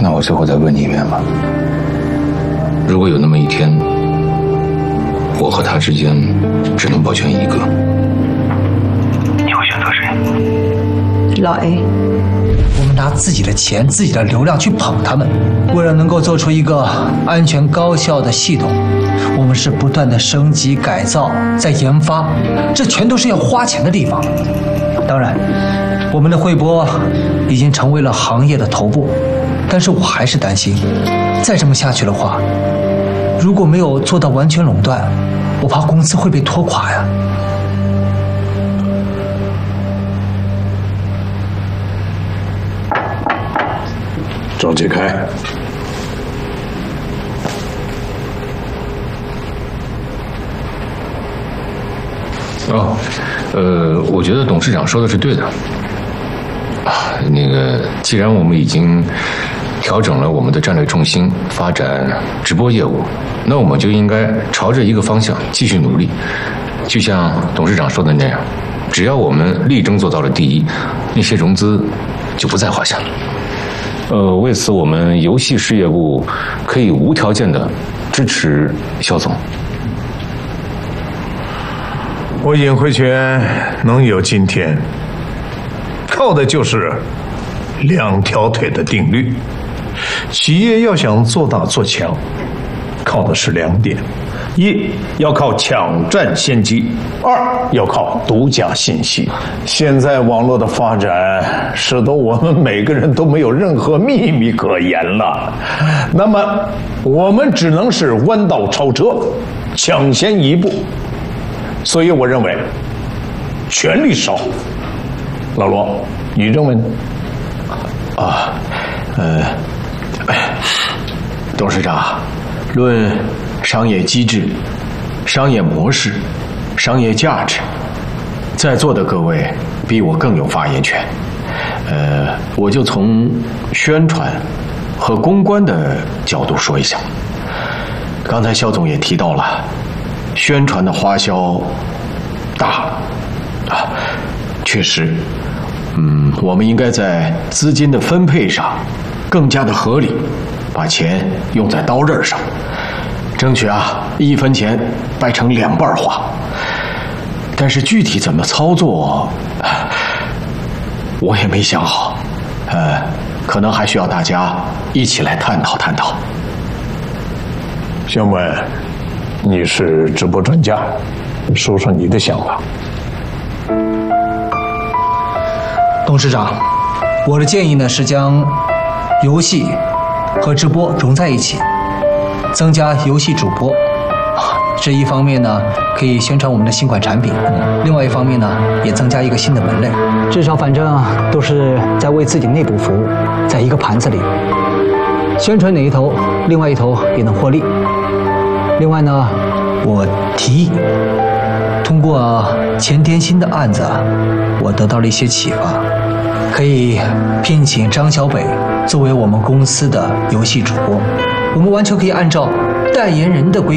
那我最后再问你一遍吧，如果有那么一天，我和他之间只能保全一个，你会选择谁？ 老 A。 我们拿自己的钱、自己的流量去捧他们，为了能够做出一个安全高效的系统，我们是不断的升级改造，在研发，这全都是要花钱的地方。当然，我们的汇波已经成为了行业的头部，但是我还是担心，再这么下去的话，如果没有做到完全垄断，我怕公司会被拖垮呀。 张继开， 我觉得董事长说的是对的。那个，既然我们已经调整了我们的战略重心，发展直播业务，那我们就应该朝着一个方向继续努力。就像董事长说的那样，只要我们力争做到了第一，那些融资就不在话下。为此，我们游戏事业部可以无条件的支持肖总。 我尹慧泉能有今天，靠的就是两条腿的定律。企业要想做大做强，靠的是两点：一要靠抢占先机，二要靠独家信息。现在网络的发展使得我们每个人都没有任何秘密可言了，那么我们只能是弯道超车，抢先一步。所以我认为全力烧。老罗，你认为呢？ 董事长，论商业机制、商业模式、商业价值，在座的各位比我更有发言权。我就从宣传和公关的角度说一下。刚才肖总也提到了，宣传的花销大确实，我们应该在资金的分配上更加的合理，把钱用在刀刃上，争取1分钱掰成2半花。但是具体怎么操作，我也没想好，可能还需要大家一起来探讨探讨。 宣文，你是直播专家，说说你的想法。 董事长，我的建议呢是将游戏和直播融在一起，增加游戏主播。这一方面呢可以宣传我们的新款产品，另外一方面呢也增加一个新的门类。至少反正都是在为自己内部服务，在一个盘子里，宣传哪一头，另外一头也能获利。另外呢，我提议通过前天心的案子，我得到了一些启发，可以聘请张小北作为我们公司的游戏主播，我们完全可以按照代言人的规